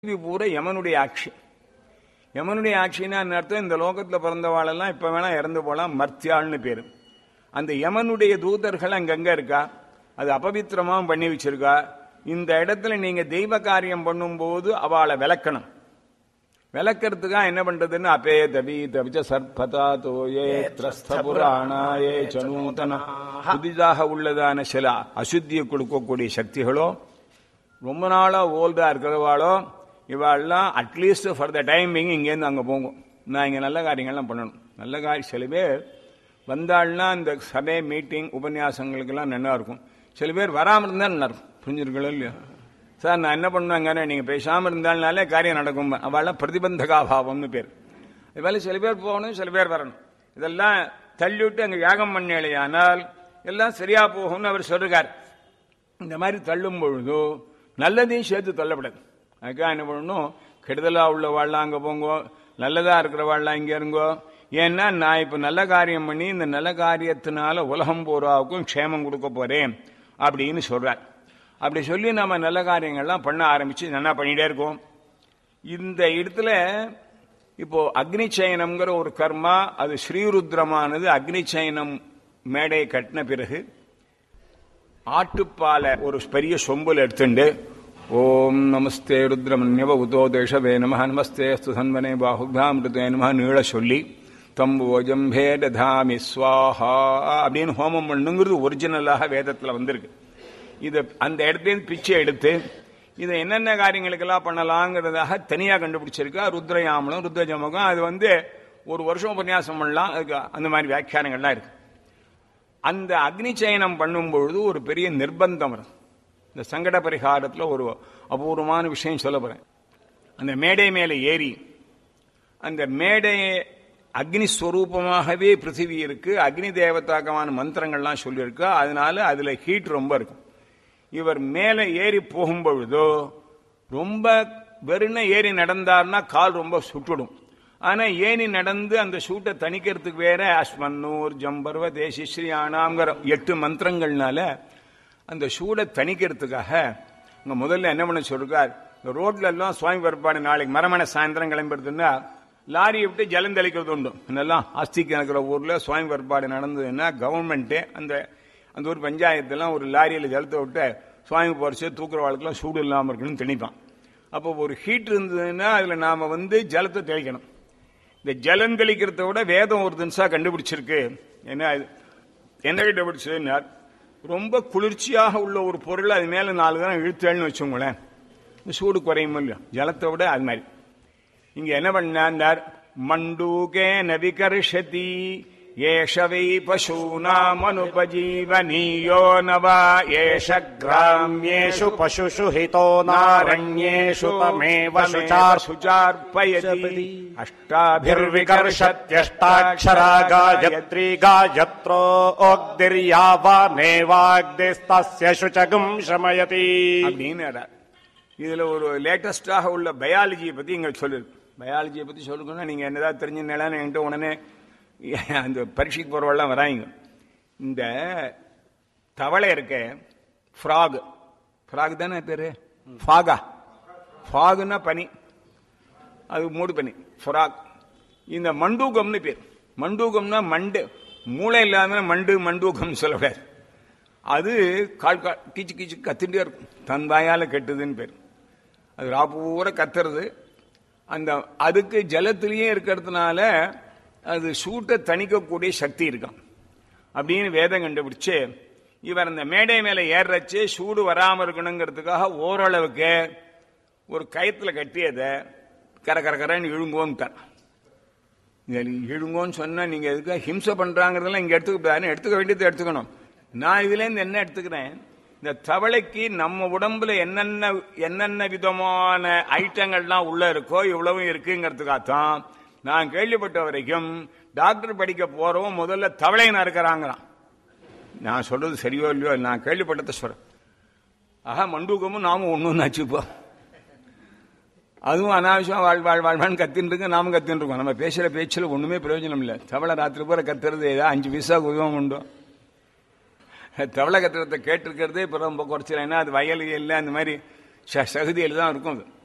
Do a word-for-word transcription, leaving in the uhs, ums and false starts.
இது பூரா யமனுடைய ஆட்சி. யமனுடைய ஆட்சின்னா அர்த்தம் இந்த லோகத்தில் பிறந்தவாளெல்லாம் இப்ப வேணா இறந்து போலாம், மர்த்தியாள்னு பேரு. அந்த யமனுடைய தூதர்கள் அங்கங்க இருக்கா, அது அபவித்திரமா பண்ணி வச்சிருக்கா. இந்த இடத்துல நீங்க தெய்வ காரியம் பண்ணும்போது அவளை விளக்கணும். விளக்கிறதுக்காக என்ன பண்றதுன்னு அப்பே தபி தபிச்ச சர்பதா தோயே திரஸ்த புராணாயே சனூதன புதிதாக உள்ளதான சில அசுத்தியை கொடுக்கக்கூடிய சக்திகளோ ரொம்ப நாளா ஓல்டா இருக்கிறவாளோ இவாள்லாம் அட்லீஸ்ட் ஃபார் த டைமிங் இங்கேருந்து அங்கே போகும். நான் இங்கே நல்ல காரியங்கள்லாம் பண்ணணும். நல்ல காரியம் சில பேர் வந்தாள்னா இந்த சபை மீட்டிங் உபன்யாசங்களுக்கெல்லாம் நல்லா இருக்கும். சில பேர் வராமல் இருந்தால் நல்லா இருக்கும். புரிஞ்சிருக்கணும் இல்லையா? சார் நான் என்ன பண்ணுவேங்க, நீங்கள் பேசாமல் இருந்தால்னாலே காரியம் நடக்கும். அவள்லாம் பிரதிபந்தகாபாவம்னு பேர். இதுவேளை சில பேர் போகணும், சில பேர் வரணும். இதெல்லாம் தள்ளிவிட்டு அங்கே யாகம் பண்ணலையானால் எல்லாம் சரியா போகும்னு அவர் சொல்றார். இந்த மாதிரி தள்ளும் பொழுதோ நல்லதையும் சேர்த்து தள்ளப்படாது. அதுக்காக என்ன பண்ணணும், கெடுதலா உள்ள வாழலாம் அங்கே போங்கோ, நல்லதா இருக்கிற வாழலாம் இங்கே இருங்கோ. ஏன்னா நான் இப்போ நல்ல காரியம் பண்ணி இந்த நல்ல காரியத்தினால உலகம் பூராவுக்கும் க்ஷேமம் கொடுக்க போறேன் அப்படின்னு சொல்றார். அப்படி சொல்லி நம்ம நல்ல காரியங்கள்லாம் பண்ண ஆரம்பிச்சு நல்லா பண்ணிட்டே இருக்கோம். இந்த இடத்துல இப்போ அக்னி சயனம்ங்கிற ஒரு கர்மா, அது ஸ்ரீருத்ரமானது. அக்னி சயனம் மேடை கட்டின பிறகு ஆட்டுப்பாலை ஒரு பெரிய சொம்புல எடுத்துண்டு ஓம் நமஸ்தே ருத்ரமன்யவ உதோ தேஷவே நம நமஸ்தே ஸ்துதன்வனே பாகுபியாமிருதே நம நீள சொல்லி தம்போஜம்பே ததாமி ஸ்வாஹா அப்படின்னு ஹோமம் பண்ணுங்கிறது ஒரிஜினலாக வேதத்தில் வந்திருக்கு. இது அந்த இடத்துல பிச்சை எடுத்து இதை என்னென்ன காரியங்களுக்கெல்லாம் பண்ணலாங்கிறதாக தனியாக கண்டுபிடிச்சிருக்கா. ருத்ரயாமலம் ருத்ரஜமகம் அது வந்து ஒரு வருஷம் உபன்யாசம் பண்ணலாம். அதுக்கு அந்த மாதிரி வியாக்கியானங்கள்லாம் இருக்கு. அந்த அக்னி சயனம் பண்ணும் பொழுது ஒரு பெரிய நிர்பந்தம் வரும். இந்த சங்கட பரிகாரத்தில் ஒரு அபூர்வமான விஷயம் சொல்ல போறேன். அந்த மேடை மேலே ஏறி அந்த மேடை அக்னி ஸ்வரூபமாகவே பிருத்திவி இருக்கு. அக்னி தேவதாக்கமான மந்திரங்கள்லாம் சொல்லியிருக்கு. அதனால அதுல ஹீட் ரொம்ப இருக்கும். இவர் மேலே ஏறி போகும் பொழுதோ ரொம்ப வெறுன ஏறி நடந்தார்னா கால் ரொம்ப சுட்டுடும். ஆனா ஏனி நடந்து அந்த சூட்டை தணிக்கிறதுக்கு வேற அஸ்மன்னூர் ஜம்பர்வ தேசி ஸ்ரீ ஆனாங்கிற எட்டு மந்திரங்கள்னால அந்த சூடை தணிக்கிறதுக்காக இங்க முதல்ல என்ன பண்ண சொல்றார், இந்த ரோட்ல எல்லாம் சுவாமி பரப்பாடு நாளைக்கு மரமண சாயந்தரம் கிளம்பிடுதுன்னா லாரியை விட்டு ஜலம் தெளிக்கிறது உண்டு. இதெல்லாம் ஆஸ்திக்கு இருக்கிற ஊர்ல சுவாமி பரப்பாடு நடந்ததுன்னா கவர்மெண்ட் அந்த அந்த ஒரு பஞ்சாயத்துலாம் ஒரு லாரியில ஜலத்தை விட்டு சுவாமி போறச்சு தூக்குற வாழ்க்கெல்லாம் சூடு இல்லாமல் இருக்கணும்னு தெளிப்பான். அப்போ ஒரு ஹீட் இருந்ததுன்னா அதுல நாம வந்து ஜலத்தை தெளிக்கணும். இந்த ஜலம் தெளிக்கிறத விட வேதம் ஒரு தினசா கண்டுபிடிச்சிருக்கு. என்ன என்ன கண்டுபிடிச்சதுன்னா, ரொம்ப குளிர்ச்சியாக உள்ள ஒரு பொருள் அது மேல நாலு தான் இழுத்தேன்னு வச்சுங்களேன், சூடு குறையும் இல்லையா ஜலத்தை விட. அது மாதிரி இங்க என்ன பண்ணார், மண்டூகே நவிகர்ஷதி ஏஷவை பசூனாமனுபஜீவனீயோ நவா ஏஷ கிராம்யேஷு பசுஷு ஹிதோ நாரண்யேஷு தமேவ சுச்சார்ப்பயதி அஷ்டாபிர்விகர்ஷத்யஷ்டாக்ஷரா காயத்ரி காயத்ரோ ஓக்திர்யாவானேவாக்திஸ்தஸ்ய சுச்சகம் ஷமயதி அப்படின்னு. இதுல ஒரு லேட்டஸ்டாக உள்ள பயாலஜியை பத்தி இங்க சொல்லிருக்கு. பயாலஜியை பத்தி சொல்லணும்னா நீங்க என்னதான் தெரிஞ்சுனாலும் என்கிட்ட உடனே அந்த பரீட்சைக்கு போறவெல்லாம் வராங்க. இந்த தவளை இருக்க ஃப்ராக், ஃப்ராக் தானே பேரு, ஃபாகா, ஃபாகுன்னா பனி, அது மூடு பனி ஃப்ராக். இந்த மண்டூகம்னு பேர். மண்டூகம்னா மண்டு, மூளை இல்லாம மண்டு மண்டூகம் சொல்லக்கூடாது. அது கால் கால் கீச்சு கீச்சு கத்திட்டே இருக்கும். தன் வாயால கெட்டுதுன்னு பேர். அது ராப்பூரா கத்துறது. அந்த அதுக்கு ஜலத்திலேயே இருக்கிறதுனால அது சூட்டை தணிக்கக்கூடிய சக்தி இருக்கான் அப்படின்னு வேதம் கண்டுபிடிச்சு இவர் அந்த மேடை மேல ஏறச்சு சூடு வராம இருக்கணுங்கிறதுக்காக ஓரளவுக்கு ஒரு கயத்துல கட்டியதை கர கர கரன்னு இழுங்கோன்ட்டார். இழுங்கோன்னு சொன்னா நீங்க எதுக்காக ஹிம்சை பண்றாங்கிறதெல்லாம் இங்க எடுத்துக்க எடுத்துக்க வேண்டியது எடுத்துக்கணும். நான் இதுல இருந்து என்ன எடுத்துக்கிறேன், இந்த தவளைக்கு நம்ம உடம்புல என்னென்ன என்னென்ன விதமான ஐட்டங்கள்லாம் உள்ள இருக்கோ இவ்வளவும் இருக்குங்கிறதுக்காகத்தான் நான் கேள்விப்பட்ட வரைக்கும் டாக்டர் படிக்க போறவங்க முதல்ல தவளைனா இருக்கிறாங்களாம். நான் சொல்றது சரியோ இல்லையோ, நான் கேள்விப்பட்டதை சொல்றேன். ஆஹா மண்டூகமும் நாமும் ஒன்னு வச்சுப்போம். அதுவும் அனாவசியம் வாழ் வாழ் வாழ்வான்னு கத்தின்னு இருக்கு, நாமும் கத்தின்னு இருக்கோம். நம்ம பேசுற பேச்சுல ஒண்ணுமே பிரயோஜனம் இல்லை. தவளை ராத்திரி பூரா கத்துறது ஏதோ அஞ்சு பைசா உதவம் உண்டு. தவளை கத்துறதை கேட்டிருக்கிறதே இப்போ ரொம்ப குறைச்சிடலாம். ஏன்னா அது வயல் இல்லை, அந்த மாதிரி சகுதியில் தான் இருக்கும். அது